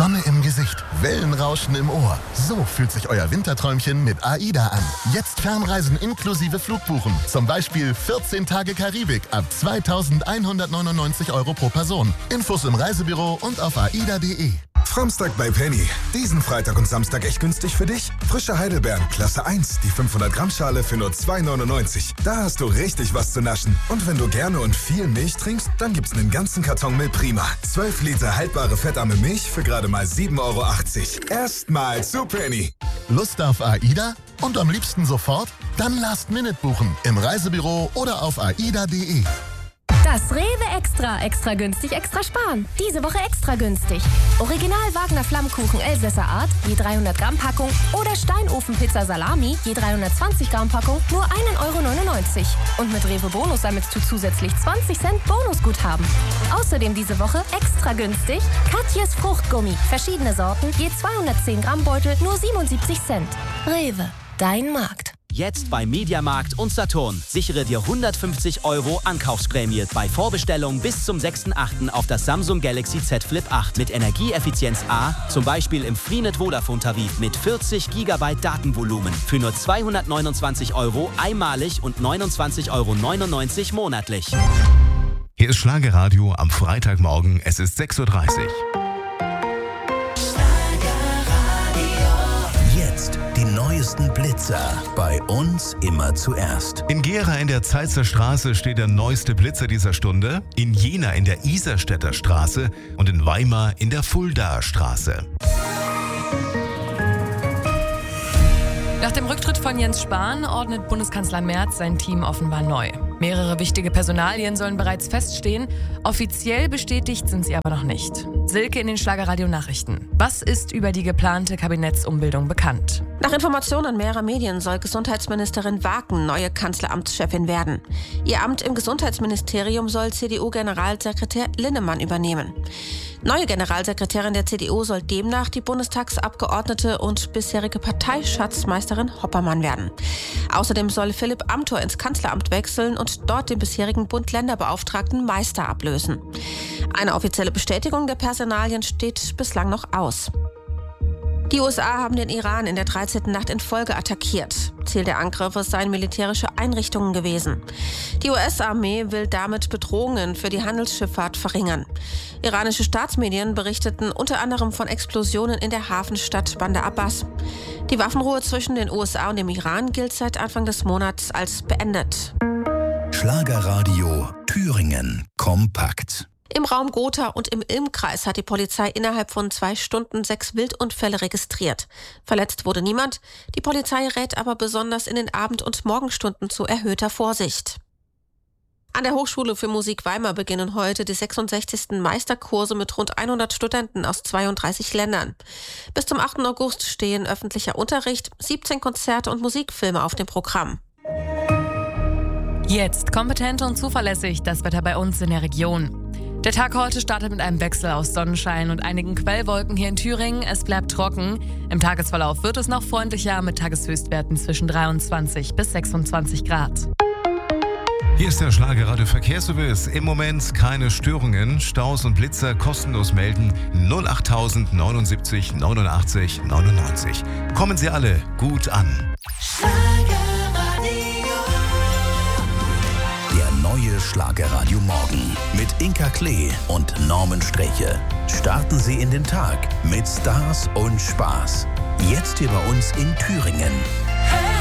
Sonne im Gesicht, Wellenrauschen im Ohr. So fühlt sich euer Winterträumchen mit AIDA an. Jetzt Fernreisen inklusive Flugbuchen. Zum Beispiel 14 Tage Karibik ab 2.199 € pro Person. Infos im Reisebüro und auf aida.de. Framstag bei Penny. Diesen Freitag und Samstag echt günstig für dich? Frische Heidelbeeren, Klasse 1, die 500-Gramm-Schale für nur 2,99 €. Da hast du richtig was zu naschen. Und wenn du gerne und viel Milch trinkst, dann gibt's einen ganzen Karton Milprima. 12 Liter haltbare fettarme Milch für gerade mal 7,80 €. Erstmal zu Penny. Lust auf AIDA? Und am liebsten sofort? Dann Last-Minute buchen. Im Reisebüro oder auf aida.de. Das Rewe Extra günstig, extra sparen. Diese Woche extra günstig. Original Wagner Flammkuchen Elsässer Art, je 300 Gramm Packung oder Steinofenpizza Salami, je 320 Gramm Packung, nur 1,99 €. Und mit Rewe Bonus sammelst du zusätzlich 20 Cent Bonusguthaben. Außerdem diese Woche extra günstig Katjes Fruchtgummi, verschiedene Sorten, je 210 Gramm Beutel, nur 77 Cent. Rewe, dein Markt. Jetzt bei Mediamarkt und Saturn. Sichere dir 150 € Ankaufsprämie bei Vorbestellung bis zum 6.8. auf das Samsung Galaxy Z Flip 8 mit Energieeffizienz A, zum Beispiel im Freenet Vodafone-Tarif mit 40 GB Datenvolumen für nur 229 € einmalig und 29,99 € monatlich. Hier ist Schlagerradio am Freitagmorgen. Es ist 6:30 Uhr. Jetzt die neuesten Blitzer. Bei uns immer zuerst. In Gera in der Zeitzer Straße steht der neueste Blitzer dieser Stunde, in Jena in der Iserstädter Straße und in Weimar in der Fuldaer Straße. Nach dem Rücktritt von Jens Spahn ordnet Bundeskanzler Merz sein Team offenbar neu. Mehrere wichtige Personalien sollen bereits feststehen. Offiziell bestätigt sind sie aber noch nicht. Silke in den Schlagerradio-Nachrichten. Was ist über die geplante Kabinettsumbildung bekannt? Nach Informationen mehrerer Medien soll Gesundheitsministerin Waken neue Kanzleramtschefin werden. Ihr Amt im Gesundheitsministerium soll CDU-Generalsekretär Linnemann übernehmen. Neue Generalsekretärin der CDU soll demnach die Bundestagsabgeordnete und bisherige Parteischatzmeisterin Hoppermann werden. Außerdem soll Philipp Amthor ins Kanzleramt wechseln und dort den bisherigen Bund-Länder-Beauftragten Meister ablösen. Eine offizielle Bestätigung der Personalien steht bislang noch aus. Die USA haben den Iran in der 13. Nacht in Folge attackiert. Ziel der Angriffe seien militärische Einrichtungen gewesen. Die US-Armee will damit Bedrohungen für die Handelsschifffahrt verringern. Iranische Staatsmedien berichteten unter anderem von Explosionen in der Hafenstadt Bandar Abbas. Die Waffenruhe zwischen den USA und dem Iran gilt seit Anfang des Monats als beendet. Schlagerradio Thüringen kompakt. Im Raum Gotha und im Ilm-Kreis hat die Polizei innerhalb von 2 Stunden 6 Wildunfälle registriert. Verletzt wurde niemand. Die Polizei rät aber besonders in den Abend- und Morgenstunden zu erhöhter Vorsicht. An der Hochschule für Musik Weimar beginnen heute die 66. Meisterkurse mit rund 100 Studenten aus 32 Ländern. Bis zum 8. August stehen öffentlicher Unterricht, 17 Konzerte und Musikfilme auf dem Programm. Jetzt kompetent und zuverlässig das Wetter bei uns in der Region. Der Tag heute startet mit einem Wechsel aus Sonnenschein und einigen Quellwolken hier in Thüringen. Es bleibt trocken. Im Tagesverlauf wird es noch freundlicher mit Tageshöchstwerten zwischen 23 bis 26 Grad. Hier ist der Schlagerradio Verkehrsservice. Im Moment keine Störungen. Staus und Blitzer kostenlos melden 08000 79 89 99. Kommen Sie alle gut an. Der neue Schlagerradio Morgen mit Inka Klee und Norman Streche. Starten Sie in den Tag mit Stars und Spaß. Jetzt hier bei uns in Thüringen.